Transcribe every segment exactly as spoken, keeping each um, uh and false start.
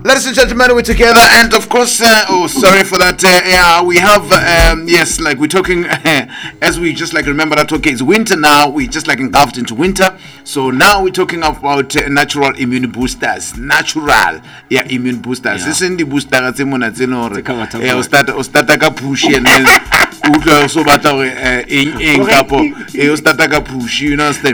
ladies and gentlemen, we're together, and of course, uh, oh, sorry for that. Uh, yeah, we have um, yes, like we're talking uh, as we just like remember that. Okay, it's winter now. We just like engulfed into winter, so now we're talking about uh, natural immune boosters. Natural, yeah, immune boosters. This is the booster that we want to know. Start, start ka push and then utlwa so batla gore eng eng kapo e o start ka push, you understand?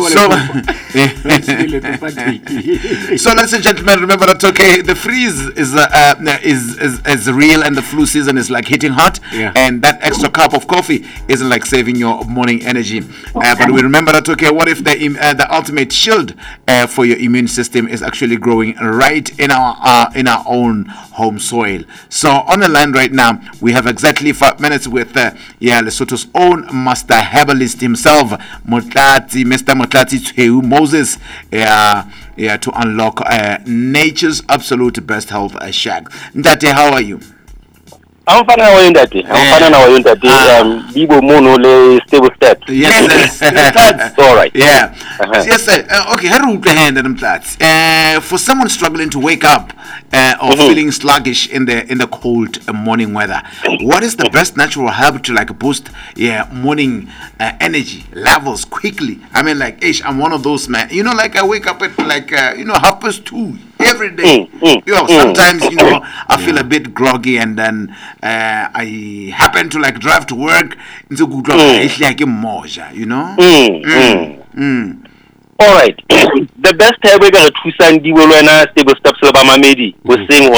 So, so ladies and gentlemen, remember that. Okay, the freeze is uh, uh, is, is is real, and the flu season is like hitting hot, yeah. And that extra cup of coffee isn't like saving your morning energy. Uh, but we remember that. Okay, what if the uh, the ultimate shield uh, for your immune system is actually growing right in our uh, in our own home soil? So on the line right now, we have exactly five minutes with uh, yeah Lesotho's own master herbalist himself, Motlati, Mister Motlati Tshweu Moses, yeah, yeah, to unlock uh, nature's absolute best health uh, shack. Ntate, how are you? I'm fine. How are you, Ntate? I'm fine. How are you, Ntate? Um, Bibo Mono le stable step. Yes, that's all right. Yeah. Uh-huh. Yes, sir. Uh, okay. How do we hand them flats? Uh, for someone struggling to wake up uh, or mm-hmm. feeling sluggish in the in the cold uh, morning weather, what is the best natural herb to like boost yeah morning uh, energy levels quickly? I mean, like, ish, I'm one of those man. You know, like I wake up at like uh, you know half past two. Every day, mm, mm, you know, mm. sometimes, you know, I feel yeah. a bit groggy, and then uh, I happen to like drive to work. It's a good mm. like a moja, you know. Mm, mm. Mm. All right, the best herb we got to send the Wolana stable steps of Mamedi was saying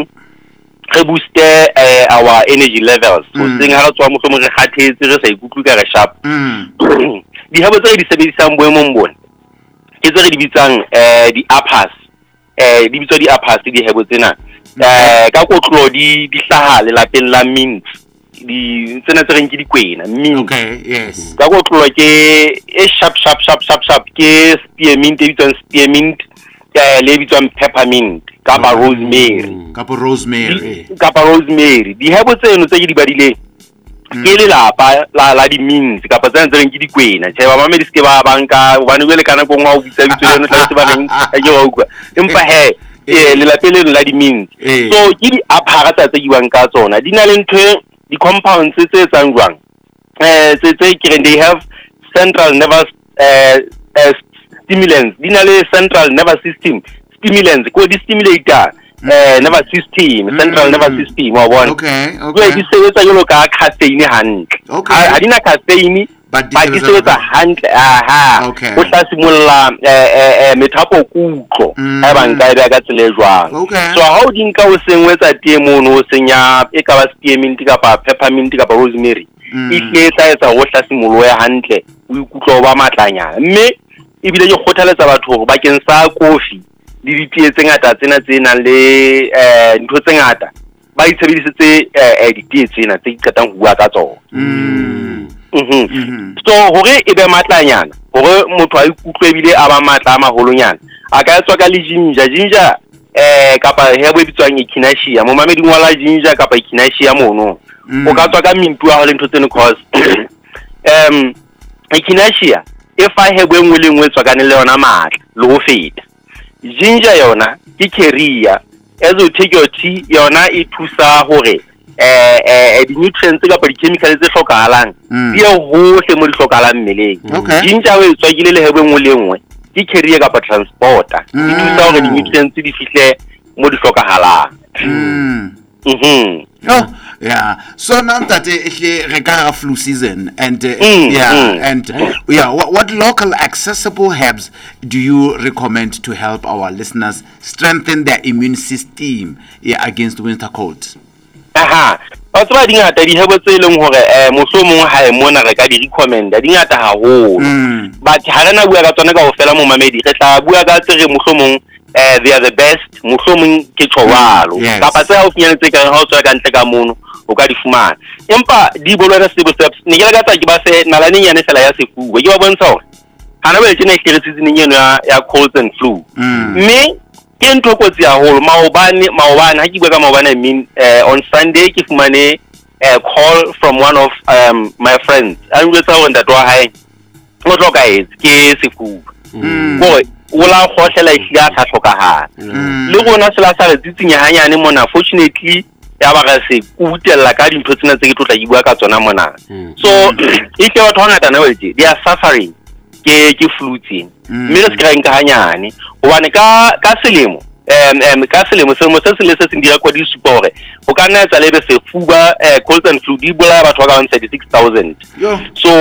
we boost uh, our energy levels. So saying how to almost almost heart is a good guy sharp. The herb is already seventy some women born. It's already been uh the uppers. Eh di bitso di apasi di hebo tsena eh ka kotlo di di hlaha le lapeng la mint di tsena tse reng ke dikwena mint. Okay, yes. Ka kotlo ke e sharp sharp sharp sharp sharp ke spearmint e bitswang spearmint eh le bitswang peppermint kapa rosemary kapa rosemary kapa rosemary di hebo tseno tse ke di badile ke le lapa la la di mint kapa tsena tse reng ke dikwena tse ba mamedi se ke ba banka ba ne le kana go ngwa o bitsa bitso leno tla se ba neng a ke wa utlwa empa he eh le lapele la di mint so ke di aphara tsa tse iwang ka tsona di na le ntwe di compounds tse tsang jwang eh tse tse ke they have central nervous uh, uh, stimulants di na le central nervous system stimulants ko di stimulator eh nervous system central mm. nervous system wa bona okay okay di sebetsa jalo ka caffeine hantle okay a dina caffeine but di sebetsa hantle aha okay o tla simolla eh eh methapo kutlo ha ba nka eba ka tsele jwang so how di nka o sengwetsa tie mono o senya e ka ba spearmint kapa peppermint kapa rosemary e tletsa etsa o tla simolo ya hantle o ikutlo ba matlanya mme e bile ke kgothaletsa batho hore ba keng sa coffee di ditie tse ngata tsena tse nang le eh ntho tse ngata ba itshebedisetse eh ditie tsena tse ikatang ho bua ka tsona mhm so hore e be matlanyana hore motho a ikutlwe ebile a ba matla a maholonyana a ka tswa ka le ginger ginger eh kapa hebo bitswang echinacea mo mamedi ngwala ginger kapa echinacea mono o ka tswa ka mintu a le ntho tseno cause um echinacea e fa hebo engwe le engwe tswa ka ne le yona matla le go feta ginger yona ke carrier as o take your tea yona e thusa hore eh eh di nutrients ka pa di chemicals tse hlokahalang di e hohle mo di hlokahalang mmeleng ginger we tswa ke le hebo engwe le engwe ke carrier ka pa transporter di thusa hore di nutrients di fihle mo di hlokahalang mhm oh yeah so now that uh, regard flu season and uh, mm, yeah mm. and uh, yeah what, what local accessible herbs do you recommend to help our listeners strengthen their immune system yeah, against winter colds? Aha ba tswa di ngata di hebo tse leng hore eh mohlomong ha e mona re ka di recommend di ngata haholo but ha rena bua ka tsona ka ho fela mo mamedi re tla bua ka tsere mohlomong eh they are the best mohlomong ke tshwalo kapa tse ha o finyana tse ka ha o tswa ka ntle ka mono o ka di fumana empa di bolwana stable steps ne ke la ka tsa ke ba se nalane nyane fela ya sefuwe ke ba bontsha hore hana ba tsena season eno ya ya colds and flu me ke ntho kotsi ya holo maobane maobane ha ke bua ka maobane I mean eh, on Sunday ke fumane a call from one of um, my friends a njwetsa hore ntate wa hae o tloka etse ke sefuwe boy o la khohlela ehlile a sa tlhokagala le gona sela sa re tsitsinya hanyane mona fortunately ya ba ga se kutella ka dintho tsena tse ke tlotla di bua ka tsona mona so e ke batho ngata na wetse they are suffering ke ke flu tsena mme re se ka nka hanyane hobane ka ka selemo em em ka selemo selemo se se le se se dira kwa di supore o ka nna tsa lebe se fuba cold and flu di bola batho ba ka thirty-six thousand so